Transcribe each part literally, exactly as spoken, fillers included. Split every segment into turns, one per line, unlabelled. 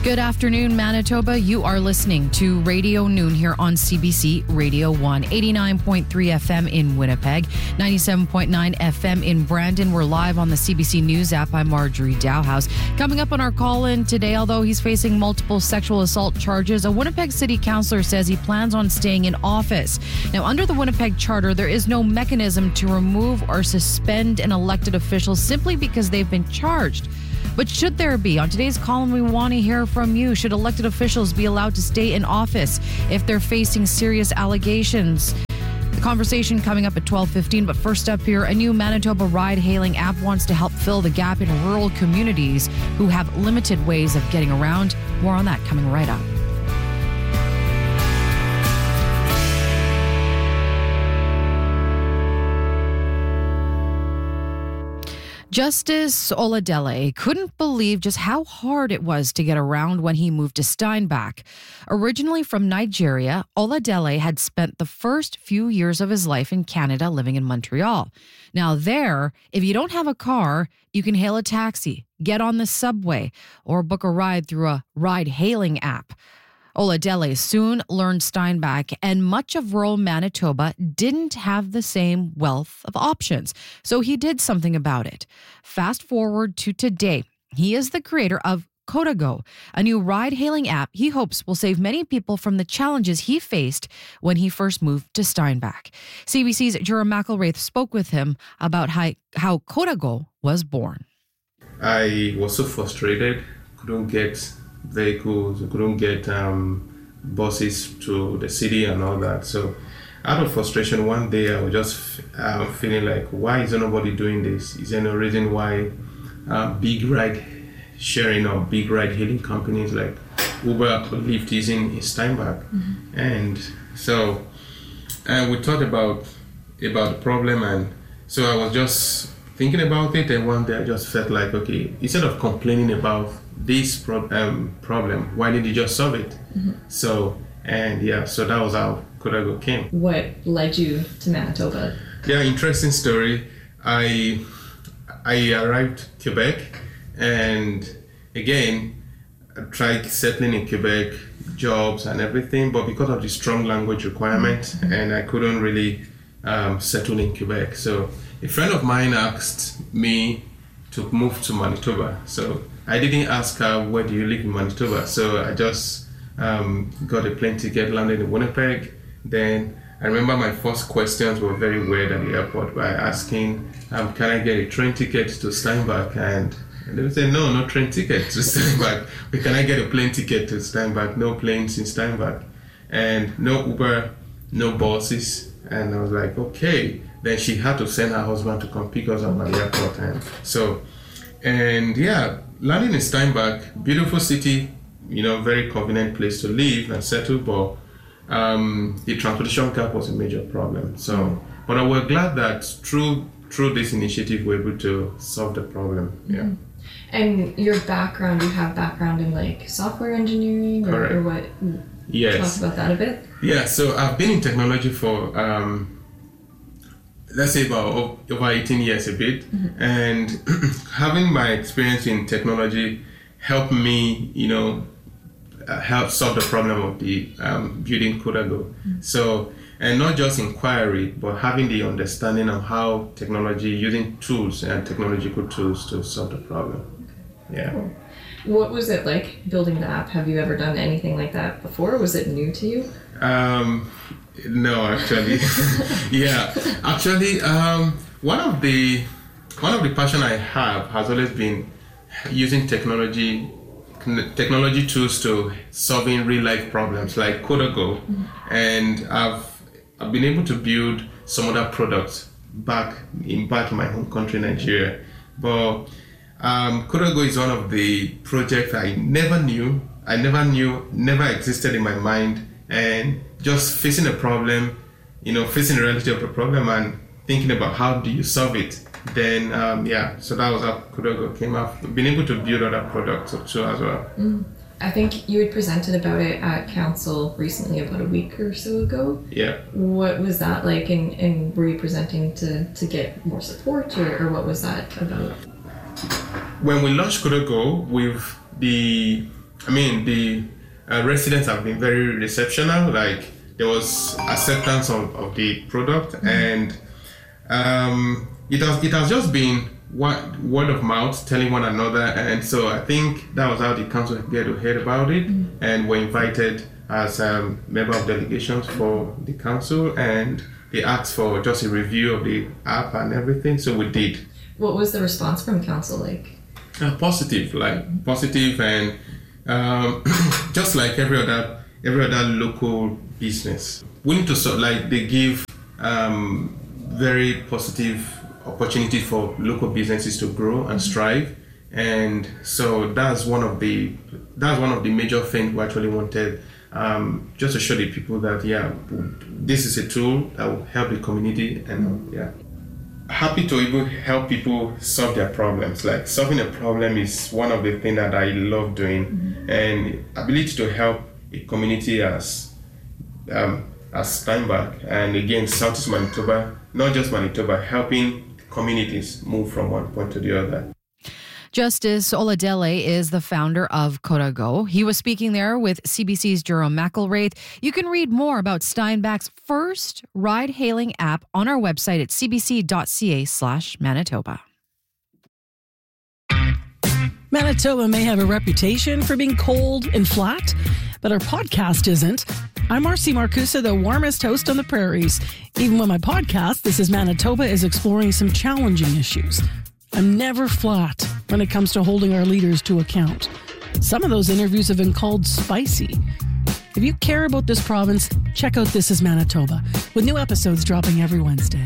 Good afternoon, Manitoba. You are listening to Radio Noon here on C B C Radio one, eighty-nine point three F M in Winnipeg, ninety-seven point nine F M in Brandon. We're live on the C B C News app. I'm Marjorie Dowhouse. Coming up on our call-in today, although he's facing multiple sexual assault charges, a Winnipeg City Councillor says he plans on staying in office. Now, under the Winnipeg Charter, there is no mechanism to remove or suspend an elected official simply because they've been charged. But should there be? On today's column, we want to hear from you. Should elected officials be allowed to stay in office if they're facing serious allegations? The conversation coming up at twelve fifteen. But first up here, a new Manitoba ride-hailing app wants to help fill the gap in rural communities who have limited ways of getting around. More on that coming right up. Justice Oladele couldn't believe just how hard it was to get around when he moved to Steinbach. Originally from Nigeria, Oladele had spent the first few years of his life in Canada living in Montreal. Now there, if you don't have a car, you can hail a taxi, get on the subway, or book a ride through a ride-hailing app. Oladele soon learned Steinbach, and much of rural Manitoba didn't have the same wealth of options, so he did something about it. Fast forward to today. He is the creator of Codago, a new ride-hailing app he hopes will save many people from the challenges he faced when he first moved to Steinbach. C B C's Jerome McElraith spoke with him about how, how Codago was born.
I was so frustrated, couldn't get vehicles, we couldn't get um, buses to the city and all that. So out of frustration, one day I was just uh, feeling like, why is nobody doing this? Is there no reason why uh, big ride sharing or big ride hailing companies like Uber or Lyft is in Steinbach? Mm-hmm. And so and we talked about about the problem, and so I was just thinking about it, and one day I just felt like, okay, instead of complaining about this pro- um, problem, why didn't you just solve it? Mm-hmm. So, and yeah, so that was how Codago came.
What led you to Manitoba?
Yeah, interesting story. I I arrived Quebec, and again, I tried settling in Quebec, jobs and everything, but because of the strong language requirement, mm-hmm. and I couldn't really um, settle in Quebec. So a friend of mine asked me to move to Manitoba. So I didn't ask her, where do you live in Manitoba? So I just um, got a plane ticket, landed in Winnipeg. Then I remember my first questions were very weird at the airport by asking, um, can I get a train ticket to Steinbach? And they would say, no, no train ticket to Steinbach. But can I get a plane ticket to Steinbach? No planes in Steinbach. And no Uber, no buses. And I was like, okay. Then she had to send her husband to come pick us up at the airport. And so, and yeah, landing in Steinbach, beautiful city, you know, very convenient place to live and settle, but um, the transportation gap was a major problem. So, but I was glad that through through this initiative, we're able to solve the problem. Yeah.
Mm-hmm. And your background, you have background in like software engineering, or, or what?
Yes.
Talk about that a bit.
Yeah. So I've been in technology for um, let's say about over eighteen years a bit, mm-hmm. and having my experience in technology helped me, you know, uh, help solve the problem of the um, building Codago. Mm-hmm. So, and not just inquiry, but having the understanding of how technology, using tools and technological tools to solve the problem. Okay. Yeah.
Cool. What was it like building the app? Have you ever done anything like that before? Was it new to you?
Um, no, actually. yeah, actually, um, one of the one of the passion I have has always been using technology technology tools to solving real life problems like Codago, mm-hmm. and I've I've been able to build some other products back in back in my home country, Nigeria, but. Um, Codago is one of the projects I never knew, I never knew, never existed in my mind, and just facing a problem, you know, facing the reality of the problem and thinking about how do you solve it. Then, um, yeah, so that was how Codago came up. We've been able to build other products too as well.
Mm. I think you had presented about it at council recently, about a week or so ago.
Yeah.
What was that like, and, and were you presenting to, to get more support, or, or what was that about?
When we launched Codago with the I mean, the uh, residents have been very receptional. Like, there was acceptance of, of the product, mm-hmm. and um, it has it has just been word, word of mouth, telling one another. And so I think that was how the council get to hear about it, mm-hmm. and were invited as a um, member of delegations for the council, and they asked for just a review of the app and everything. So we did.
What was the response from council like?
Uh, positive, like positive, and um, just like every other every other local business, we need to sort like they give um, very positive opportunity for local businesses to grow and strive, and so that's one of the that's one of the major things we actually wanted, um, just to show the people that yeah, this is a tool that will help the community, and yeah. Happy to even help people solve their problems. Like, solving a problem is one of the things that I love doing, mm-hmm. and ability to help a community as um, as Steinbach, and again Southeast Manitoba, not just Manitoba, helping communities move from one point to the other.
Justice Oladele is the founder of Kodago. He was speaking there with C B C's Jerome McElraith. You can read more about Steinbach's first ride-hailing app on our website at cbc.ca slash Manitoba.
Manitoba may have a reputation for being cold and flat, but our podcast isn't. I'm Marcy Marcusa, the warmest host on the prairies. Even when my podcast, This is Manitoba, is exploring some challenging issues. I'm never flat when it comes to holding our leaders to account. Some of those interviews have been called spicy. If you care about this province, check out This is Manitoba, with new episodes dropping every Wednesday.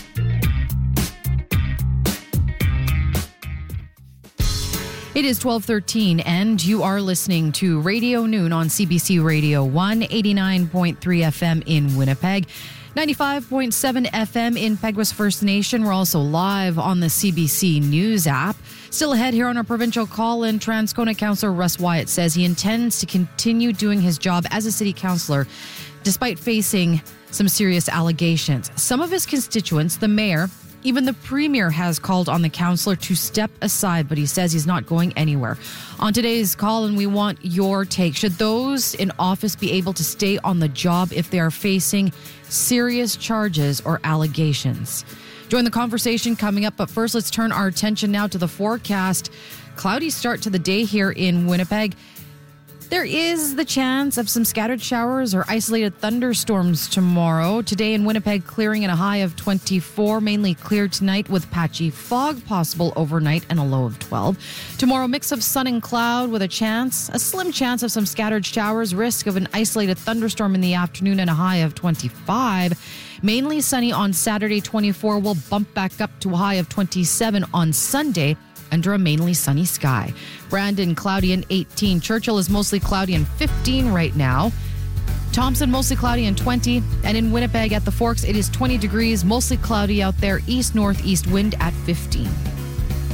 It is twelve thirteen, and you are listening to Radio Noon on C B C Radio one, eighty-nine point three F M in Winnipeg, ninety-five point seven F M in Peguis First Nation. We're also live on the C B C News app. Still ahead here on our provincial call-in, Transcona Councillor Russ Wyatt says he intends to continue doing his job as a city councillor despite facing some serious allegations. Some of his constituents, the mayor, even the premier, has called on the councillor to step aside, but he says he's not going anywhere. On today's call, and we want your take. Should those in office be able to stay on the job if they are facing serious charges or allegations? Join the conversation coming up, but first let's turn our attention now to the forecast. Cloudy start to the day here in Winnipeg. There is the chance of some scattered showers or isolated thunderstorms tomorrow. Today in Winnipeg, clearing at a high of twenty-four, mainly clear tonight with patchy fog possible overnight and a low of twelve. Tomorrow, mix of sun and cloud with a chance, a slim chance of some scattered showers, risk of an isolated thunderstorm in the afternoon and a high of twenty-five. Mainly sunny on Saturday, twenty-four, will bump back up to a high of twenty-seven on Sunday, under a mainly sunny sky. Brandon, cloudy and eighteen. Churchill is mostly cloudy and fifteen right now. Thompson, mostly cloudy and twenty. And in Winnipeg at the Forks, it is twenty degrees, mostly cloudy out there. East-northeast wind at fifteen.